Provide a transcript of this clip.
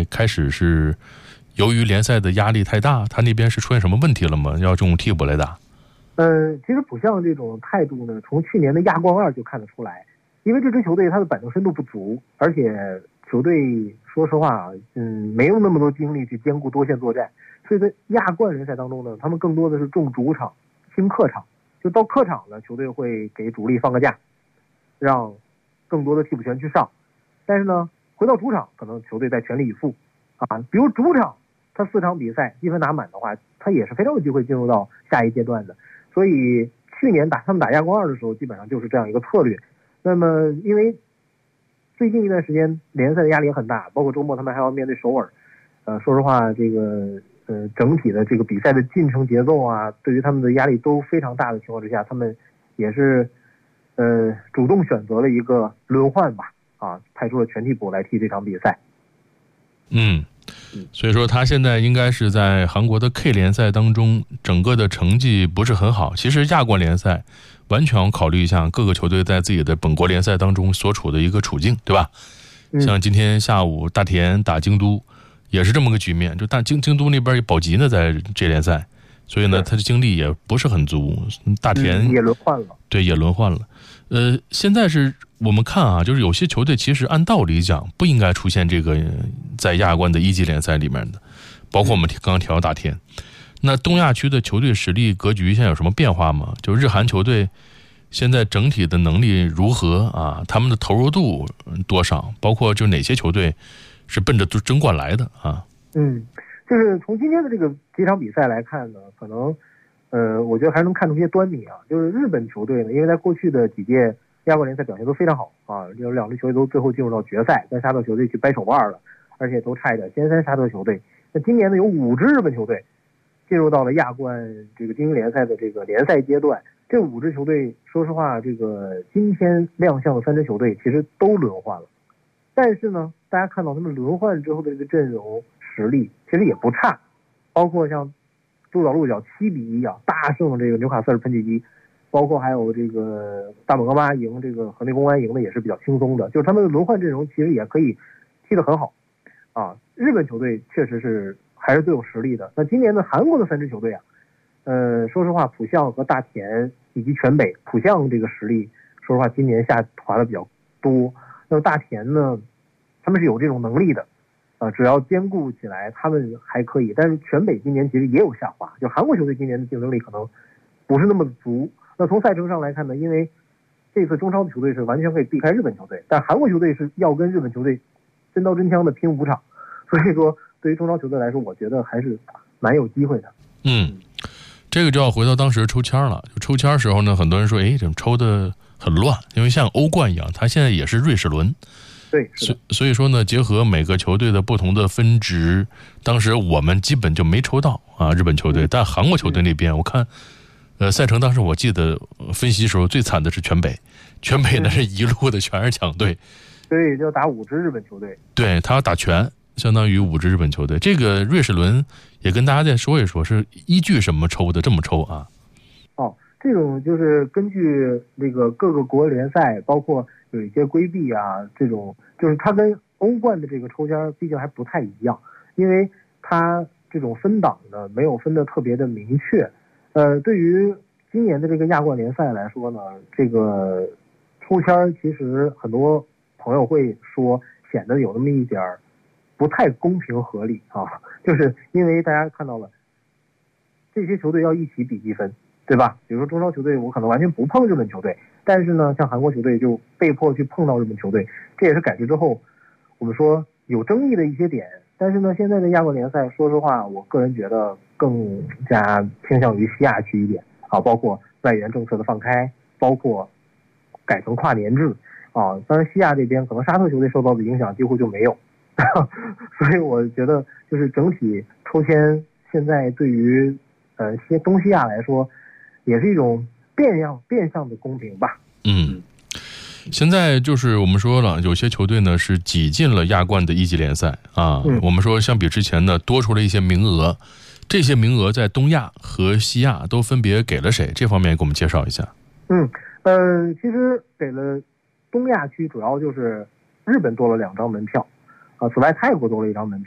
赛开始是由于联赛的压力太大，他那边是出现什么问题了吗？要用替补来打？ 其实浦项这种态度呢，从去年的亚冠2就看得出来，因为这支球队它的板凳深度不足，而且球队说实话没有那么多精力去兼顾多线作战，所以在亚冠联赛当中呢，他们更多的是重主场轻客场，就到客场呢，球队会给主力放个假，让更多的替补权去上，但是呢，回到主场可能球队在全力以赴比如主场他4场比赛积分拿满的话，他也是非常有机会进入到下一阶段的。所以去年他们打亚冠2的时候，基本上就是这样一个策略。那么因为最近一段时间联赛的压力也很大，包括周末他们还要面对首尔，说实话，这个整体的这个比赛的进程节奏对于他们的压力都非常大的情况之下，他们也是主动选择了一个轮换吧，派出了全替补来踢这场比赛。 所以说他现在应该是在韩国的 K 联赛当中，整个的成绩不是很好。其实亚冠联赛完全要考虑一下各个球队在自己的本国联赛当中所处的一个处境，对吧？像今天下午大田打京都也是这么个局面，就京都那边保级呢，在这联赛，所以呢他的精力也不是很足。大田也轮换了， 对，也轮换了。现在是我们看就是有些球队其实按道理讲不应该出现这个在亚冠的1级联赛里面的，包括我们刚刚提到大田。那东亚区的球队实力格局现在有什么变化吗？就日韩球队现在整体的能力如何他们的投入度多少？包括就哪些球队是奔着争冠来的就是从今天的这个几场比赛来看呢，可能我觉得还能看出一些端倪就是日本球队呢，因为在过去的几届亚冠联赛表现都非常好有2支球队都最后进入到决赛，跟沙特球队去掰手腕了，而且都差一点先山沙特球队。那今年呢，有5支日本球队进入到了亚冠这个精英联赛的这个联赛阶段。这5支球队说实话，这个今天亮相的3支球队其实都轮换了，但是呢，大家看到他们轮换之后的这个阵容实力其实也不差，包括像鹿岛鹿角7-1大胜这个纽卡斯尔喷气机，包括还有这个大本高巴赢这个河内公安赢的也是比较轻松的，就是他们的轮换阵容其实也可以踢得很好日本球队确实是还是最有实力的。那今年的韩国的3支球队说实话，浦项和大田以及全北，浦项这个实力说实话今年下滑的比较多，那么大田呢，他们是有这种能力的只要兼顾起来他们还可以，但是全北今年其实也有下滑，就韩国球队今年的竞争力可能不是那么足。那从赛程上来看呢，因为这次中超的球队是完全可以避开日本球队，但韩国球队是要跟日本球队真刀真枪的拼5场，所以说对于中超球队来说，我觉得还是蛮有机会的。 这个就要回到当时抽签了。就抽签时候呢，很多人说怎么抽的很乱，因为像欧冠一样，它现在也是瑞士轮。 对， 所以说呢，结合每个球队的不同的分值，当时我们基本就没抽到日本球队，但韩国球队那边我看赛程当时我记得分析的时候最惨的是全北呢是一路的全是强队， 所以就要打5支日本球队， 对，他要打全，相当于5支日本球队。这个瑞士轮也跟大家再说一说，是依据什么抽的？这么抽这种就是根据那个各个国联赛，包括有一些规避这种就是它跟欧冠的这个抽签毕竟还不太一样，因为它这种分档呢没有分得特别的明确。对于今年的这个亚冠联赛来说呢，这个抽签其实很多朋友会说显得有那么一点不太公平合理就是因为大家看到了这些球队要一起比积分，对吧？比如说中超球队我可能完全不碰日本球队，但是呢像韩国球队就被迫去碰到日本球队，这也是改制之后我们说有争议的一些点。但是呢现在的亚冠联赛说实话我个人觉得更加倾向于西亚区一点包括外援政策的放开，包括改成跨年制当然西亚这边可能沙特球队受到的影响几乎就没有所以我觉得就是整体抽签现在对于东西亚来说也是一种变相的公平吧。 现在就是我们说了，有些球队呢是挤进了亚冠的1级联赛我们说相比之前呢多出了一些名额，这些名额在东亚和西亚都分别给了谁？这方面给我们介绍一下。 其实给了东亚区主要就是日本多了2张门票此外泰国多了1张门票。